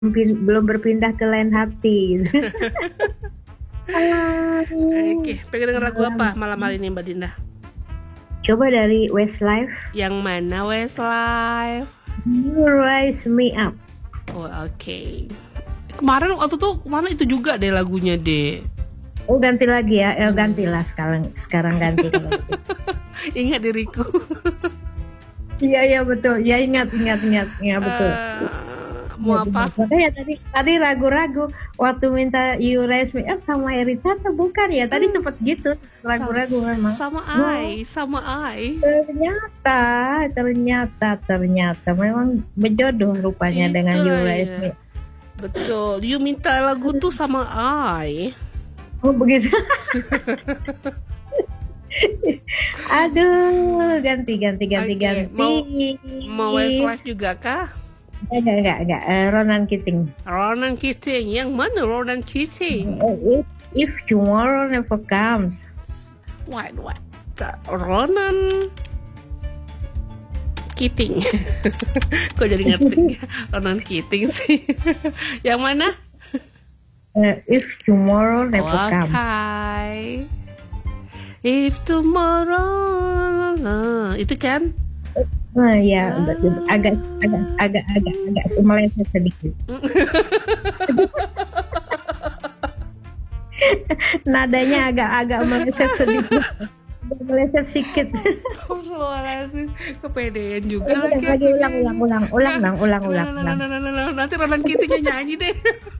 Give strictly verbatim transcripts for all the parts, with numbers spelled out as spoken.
belum berpindah ke lain hati. Oke, pengen denger lagu apa malam hari ini Mbak Dinda? Coba dari Westlife. Yang mana Westlife? You Rise Me Up. Oh, oke. Okay. Kemarin waktu tuh kemana itu juga deh lagunya deh. Oh, ganti lagi ya. Eh, gantilah sekarang sekarang ganti kalau gitu. Ingat diriku. Iya iya betul. Ya ingat ingat ingat ya betul. Uh, mau ya, apa? Makanya tadi tadi ragu-ragu waktu minta You Rise Me Up sama Erita tuh bukan ya? Tadi hmm. sempat gitu ragu-ragu memang. Sama I, sama I. Ternyata ternyata ternyata memang berjodoh rupanya itu dengan You Rise ya. Me Up. Betul. You minta lagu tuh sama I. Oh begitu. Aduh, ganti ganti ganti okay. ganti. Mau, mau Westlife juga kah? Enggak enggak enggak. Uh, Ronan Keating. Ronan Keating. Yang mana Ronan Keating? If, if tomorrow never comes. What what? Ronan Keating. Kok jadi ngerti Ronan Keating sih? Yang mana? Uh, if tomorrow never okay. comes. If tomorrow, nah, itu kan? Nah, ya, ah. agak agak agak agak agak meleset sedikit. Nadanya agak-agak meleset sedikit. Meleset sedikit. Kepedean juga lagi. Lagi ulang ulang ulang ulang ulang ulang ulang. Nah, nah, nah, nah, nah. Nanti Ronan Keatingnya nyanyi deh.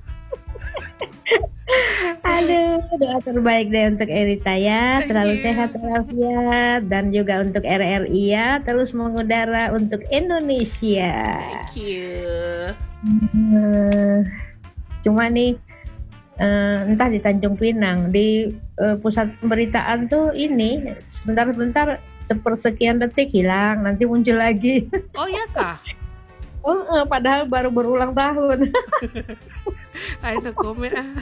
Aduh, doa terbaik deh untuk Erita ya, selalu sehat walafiat, dan juga untuk R R I ya, terus mengudara untuk Indonesia. Thank you. Hmm, cuma nih, uh, entah di Tanjung Pinang, di uh, pusat pemberitaan tuh ini sebentar-bentar sepersekian detik hilang, nanti muncul lagi. Oh iya kah? Oh, uh, padahal baru berulang tahun. Ayo komen ah.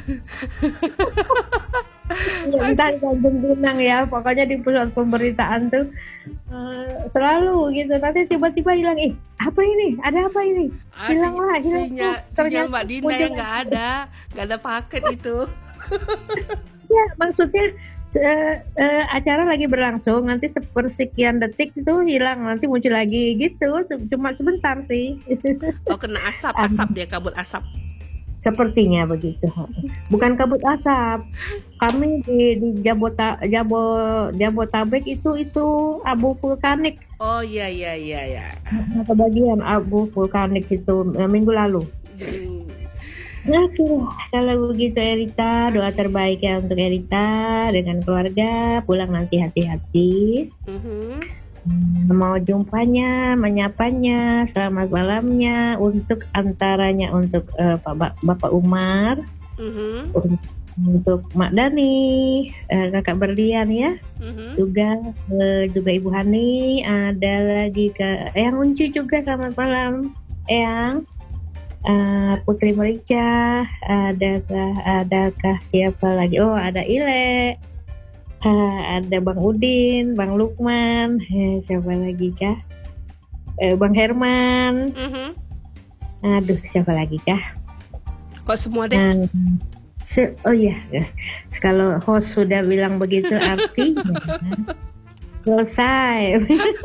Ya, entah di Tanjung Pinang ya, pokoknya di pusat pemberitaan tuh uh, selalu gitu. Nanti tiba-tiba hilang, ih apa ini? Ada apa ini? Hilang ah, lah, hilang. Sinyal, sinyal Mbak Dinda yang nggak ada, nggak ada paket itu. Ya, maksudnya uh, uh, acara lagi berlangsung, nanti sepersekian detik itu hilang, nanti muncul lagi gitu. Cuma sebentar sih. Oh, kena asap, asap dia kabut asap. Sepertinya begitu. Bukan kabut asap. Kami di, di Jabota, Jabo, Jabotabek itu itu abu vulkanik. Oh iya iya iya ya. Kebagian abu vulkanik itu minggu lalu. Hmm. Nah, kalau begitu Erita, doa terbaik ya untuk Erita dengan keluarga. Pulang nanti hati-hati. Mm-hmm. Mau jumpanya, menyapanya, selamat malamnya untuk antaranya untuk uh, Pak Bapak Umar, mm-hmm. untuk, untuk Mak Dani, uh, Kakak Berlian ya, mm-hmm. juga uh, juga Ibu Hani, ada lagi ke Eyang Uncu juga selamat malam, Eyang, uh, Putri Merica, adakah adakah siapa lagi? Oh ada Ile. Uh, ada Bang Udin, Bang Lukman, eh, siapa lagi kah? Eh, Bang Herman, mm-hmm. Aduh siapa lagi kah? Kok semua deh? Uh, se- oh iya, kalau host sudah bilang begitu artinya selesai.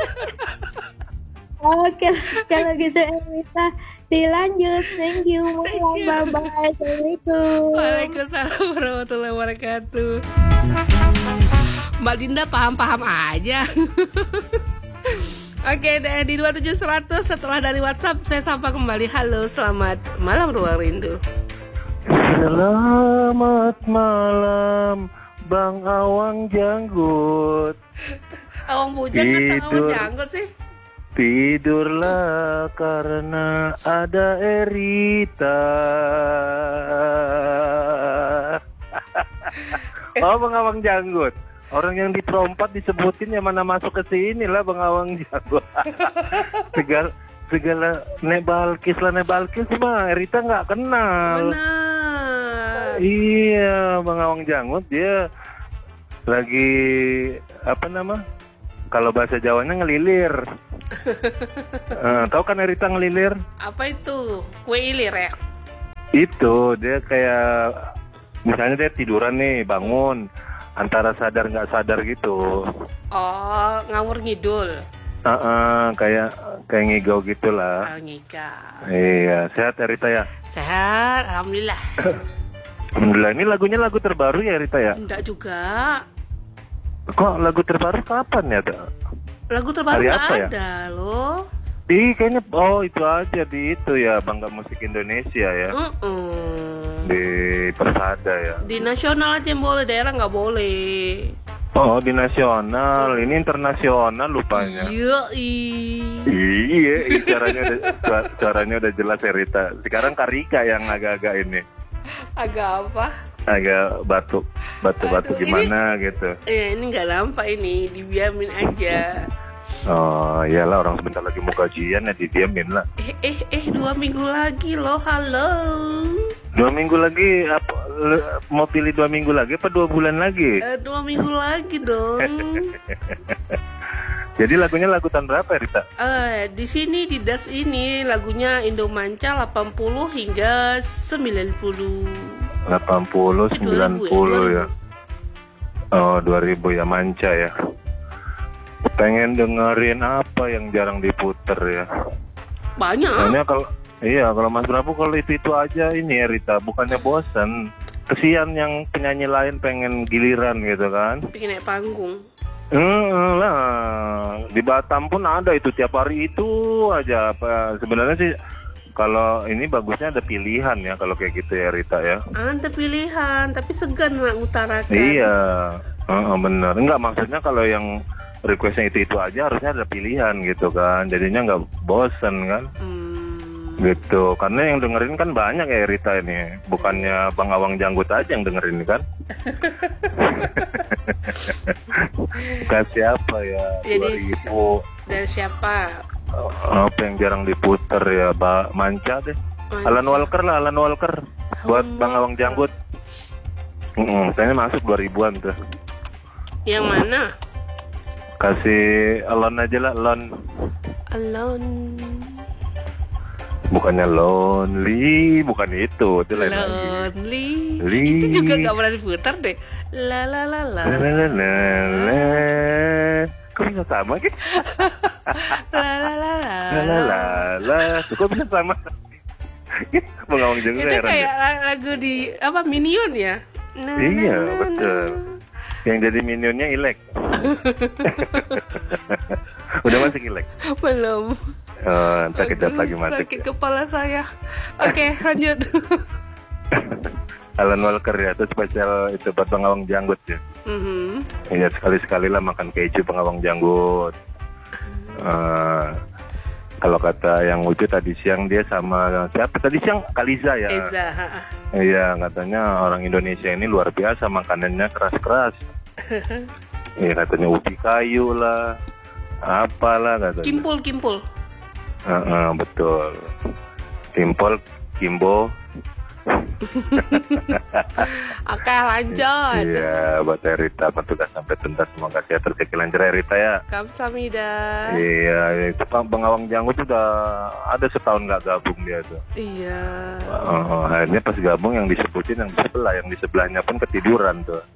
Oke, kalau gitu Erita dilanjut. Thank you. Thank you. Bye bye. Assalamualaikum. Waalaikumsalam warahmatullahi wabarakatuh. Mbak Dinda paham-paham aja. Oke, di dua tujuh seratus setelah dari WhatsApp saya sapa kembali. Halo, selamat malam Ruang Rindu. Selamat malam Bang Awang Janggut. Awang Bujang atau Awang Janggut sih? Tidurlah karena ada Erita. Oh, Bang Awang Janggut. Orang yang di perompat disebutin yang mana masuk ke sini lah Bang Awang Janggut. segala segala Nebalkis lah Nebalkis mah Erita nggak kenal. Benar. Iya, Bang Awang Janggut dia lagi apa nama? Kalau bahasa Jawanya ngelilir. uh, tahu kan Erita ngelilir? Apa itu? Kue ilir ya? Itu dia kayak misalnya dia tiduran nih, bangun antara sadar nggak sadar gitu. Oh, ngawur ngidul. Uh-uh, kayak kayak ngigau gitulah. Oh, ngigau. Iya, sehat ya Rita ya? Sehat, alhamdulillah. Alhamdulillah, ini lagunya lagu terbaru ya Rita ya? Enggak juga. Kok lagu terbaru kapan ya? Lagu terbaru Hari nggak apa ya? ada loh. Ih, kayaknya oh itu aja di itu ya, Bangga Musik Indonesia ya. Mm-mm. Di Persada ya. Di nasional aja yang boleh, daerah nggak boleh. Oh, di nasional, ini internasional lupanya. Iya, i. Iya, iya, caranya udah ca- caranya udah jelas ya Rita. Sekarang Karika yang agak-agak ini, Agak apa? agak batuk, batuk-batuk Aduh, gimana gitu. Eh, ini nggak nampak ini, dibiamin aja. Oh, iyalah orang sebentar lagi mau gajian ya didiamin lah. Eh, eh, eh, dua minggu lagi loh, halo. Dua minggu lagi apa? le- Mau pilih dua minggu lagi apa dua bulan lagi? Eh, dua minggu lagi dong. Jadi lagunya lagu tahun berapa ya Rita? Eh, di sini di das ini lagunya Indomanca delapan puluh hingga sembilan puluh. delapan puluh, Eh, sembilan puluh ya. Oh, dua ribu ya, Manca ya. Pengen dengerin apa yang jarang diputer ya. Banyak. Soalnya kalau iya, kalau Mas Prabu kalau itu-itu aja ini ya Rita, bukannya bosan. Kesian yang penyanyi lain pengen giliran gitu kan. Bikin naik panggung. Hmm, lah, di Batam pun ada itu tiap hari itu aja. Apa sebenarnya sih kalau ini bagusnya ada pilihan ya kalau kayak gitu ya Rita ya. Ada pilihan, tapi segan nak ngutarakan. Iya, uh, bener. Enggak, maksudnya kalau yang requestnya itu-itu aja harusnya ada pilihan gitu kan. Jadinya nggak bosen kan. Hmm. Gitu. Karena yang dengerin kan banyak ya Rita ini. Bukannya Bang Awang Janggut aja yang dengerin kan. Bukan siapa ya, Jadi, dua ribu. dari siapa? Apa yang jarang diputer ya, Ba Manca deh. Manca. Alan Walker lah, Alan Walker. Buat Alan Bang Awang Janggut. Mm-mm, kayaknya masuk dua ribuan tuh. Yang mana? Kasih Alon aja lah, Alon. Alone. Bukannya lonely, bukan itu, itu lain lagi. Lonely. Li. Itu juga gak pernah diputar deh. La la la la. La la la la. Kok bisa sama gitu? La la la la. La la la la. Kok bisa sama? Bang Awang Janggut Itu heran kayak deh. la- lagu di apa Minion ya? Na, Iya, na, na, betul. na. Yang jadi minionnya Ilek. Udah masuk Ilek. Belum. Oh, entar kejap Aduh, lagi masuk. sakit kepala saya. Oke, lanjut. Alan Walker ya, itu spesial itu buat Bang Awang Janggut ya. Mhm. Iya, sekali-sekali lah makan keju Bang Awang Janggut. Eh, kalau kata yang lucu tadi siang dia sama siapa tadi siang? Kaliza ya. Eza. ha-ha. Iya, katanya orang Indonesia ini luar biasa makanannya keras-keras. Iya, katanya ubi kayu lah, apalah katanya. Kimpul, kimpul. Heeh, betul. Kimpol, Kimbo. Oke, lanjut. Iya, buat Rita petugas sampai tuntas, semoga sehat rezeki lancar ya Rita ya. Kamsahamnida. Iya, itu Bang Bang Awang Janggut sudah ada setahun nggak gabung dia tuh. Iya. Oh, akhirnya pas gabung yang disebutin yang di sebelah, yang di sebelahnya pun ketiduran tuh.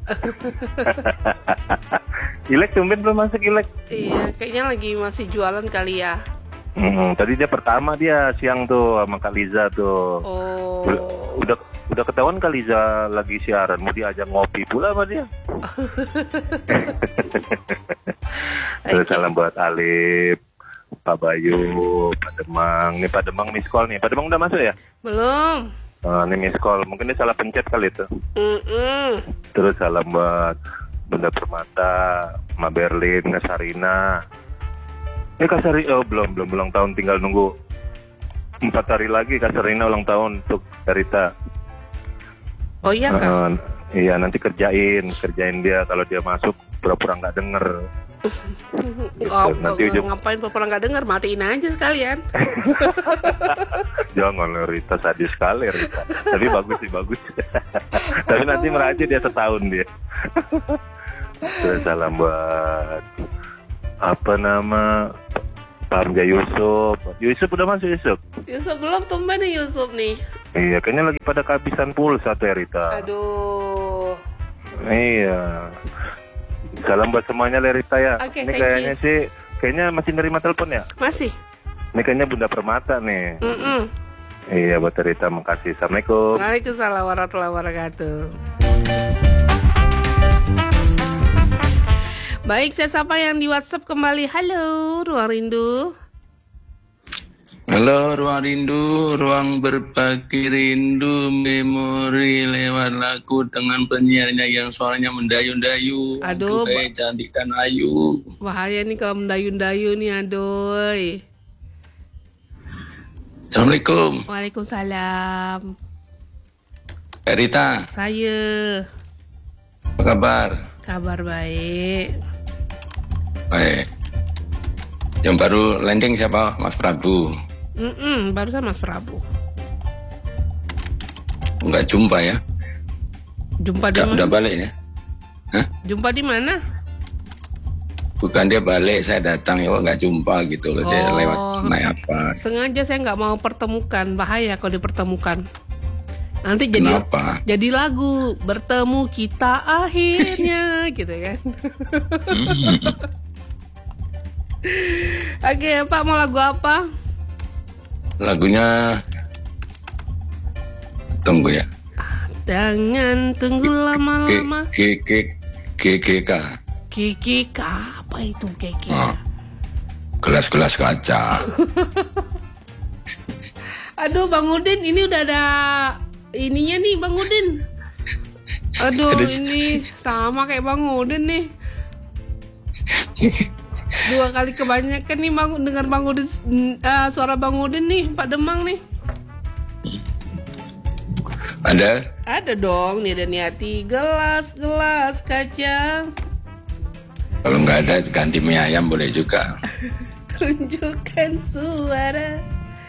Ilek tumben belum masuk Ilek. Iya, kayaknya lagi masih jualan kali ya. Hmm, tadi dia pertama dia siang tuh sama Kak Liza tuh. Oh. Udah, udah udah ketahuan Kak Liza lagi siaran, mau diajak ngopi pula sama dia. Terus Oke. salam buat Alif, Pak Bayu, Pak Demang. Nih Pak Demang miss call nih. Pak Demang udah masuk ya? Belum. Oh, ini miss call. Mungkin dia salah pencet kali itu. Mm-mm. Terus salam buat Bunda Permata, Ma Berlin, Kak Sarina. Eh Kak Sari, oh belum, belum ulang tahun, tinggal nunggu empat hari lagi Kak Sarina ulang tahun untuk Rita. Oh iya kak. Uh, iya nanti kerjain, kerjain dia kalau dia masuk pura-pura nggak denger. Gitu, Oh, nanti ng- ujung ngapain pura nggak dengar, matiin aja sekalian. jangan Rita sadis sekali Rita. Tapi bagus sih bagus. Tapi nanti meraja dia setahun dia. Terus salam buat apa nama Pak Hamzah Yusuf. Yusuf udah masuk Yusuf? Yusuf belum, tumben nih Yusuf nih. Iya, kayaknya lagi pada kehabisan pulsa tuh Rita. Aduh. Iya. Salam buat semuanya Rita ya. Oke, ini thank kayaknya you. sih, kayaknya masih nerima telepon ya? Masih. Ini kayaknya Bunda Permata nih. Mm-mm. Iya, buat Rita, makasih. Assalamualaikum. Waalaikumsalam warahmatullahi wabarakatuh. Baik, saya sapa yang di WhatsApp kembali. Halo, Ruang Rindu. Halo, Ruang Rindu, ruang berbagi rindu, memori lewat lagu dengan penyiarnya yang suaranya mendayu-dayu. Aduh, Hai, cantik dan ayu. Bahaya nih kalau mendayu-dayu nih, adoy. Assalamualaikum. Waalaikumsalam. Kak Rita, Saya apa kabar? kabar baik. Baik. Yang baru landing siapa? Mas Prabu. Mm-mm, barusan Mas Prabu. Enggak jumpa ya? Jumpa di Udah, udah mana? balik ya? Hah? Jumpa di mana? Bukan dia balik, saya datang ya, nggak jumpa gitu loh. Dia Oh. lewat naik apa? Sengaja saya nggak mau pertemukan, bahaya kalau dipertemukan. Nanti jadi Kenapa? jadi lagu bertemu kita akhirnya gitu kan. Hmm. Oke, Pak, mau lagu apa? Lagunya tunggu ya. Jangan tunggu lama-lama. G G G G K. Kiki K, apa itu Kiki? Oh. Gelas-gelas kaca. Aduh, Bang Udin, ini udah ada ininya nih, Bang Udin. Aduh, Ada- ini sama kayak Bang Udin nih. Dua kali kebanyakan nih Bang, dengar Bang Udin, uh, suara Bang Udin nih, Pak Demang nih. Ada? Ada dong, nih ada niati gelas-gelas kaca. Kalau nggak ada ganti mie ayam boleh juga. Tunjukkan suara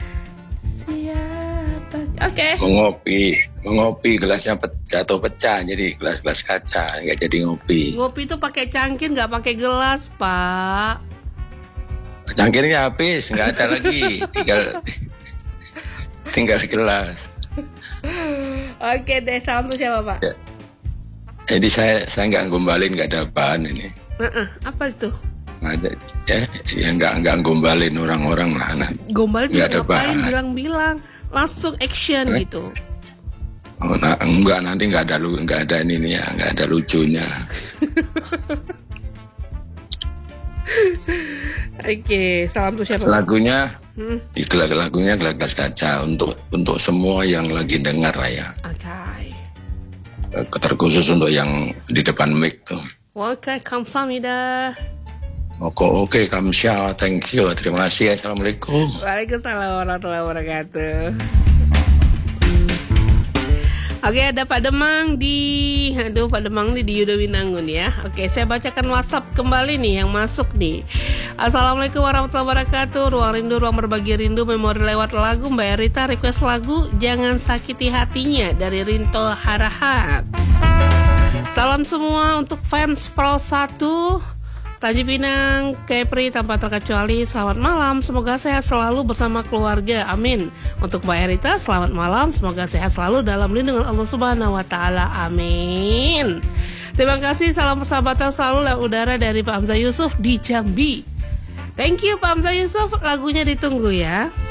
siapa. Oke. Mengopi, mengopi gelasnya pe- jatuh pecah jadi gelas-gelas kaca nggak jadi ngopi. Ngopi tuh pakai cangkir, nggak pakai gelas, Pak. Cangkirnya habis, nggak ada lagi, tinggal tinggal gelas. Oke deh, salam tuh siapa, Pak? Ya. Jadi saya saya nggak gombalin, nggak ada bahan ini. Uh-uh, apa itu? Nggak ada, ya, ya nggak nggak gombalin orang-orang lah. Nah. Gombal juga Nggak ada ngapain bahan. bilang-bilang, langsung action Eh? gitu. Oh, nah, enggak nanti nggak ada lu nggak ada ini ya nggak ada lucunya. Oke, salam tuh siapa? Pak? Lagunya Hmm, itu lagu lagunya gelas kaca untuk untuk semua yang lagi dengar lah ya. Oke. Eh, terkhusus untuk yang di depan mic tuh. Oke, kamsahamnida. Oke oke Kamsya, thank you, terima kasih, assalamualaikum. Waalaikumsalam warahmatullahi wabarakatuh. Oke, ada Pak Demang di Aduh, Pak Demang nih di Yuda Winangun ya. Oke, saya bacakan WhatsApp kembali nih yang masuk nih. Assalamualaikum warahmatullahi wabarakatuh. Ruang rindu, ruang berbagi rindu, memori lewat lagu. Mbak Rita request lagu Jangan Sakiti Hatinya dari Rinto Harahap. Salam semua untuk fans Pro satu Tanjung Pinang, Kepri tanpa terkecuali, selamat malam. Semoga sehat selalu bersama keluarga. Amin. Untuk Mbak Erita, selamat malam. Semoga sehat selalu dalam lindungan Allah Subhanahu wa taala. Amin. Terima kasih, salam persahabatan selalu lewat udara dari Pak Hamzah Yusuf di Jambi. Thank you Pak Hamzah Yusuf, lagunya ditunggu ya.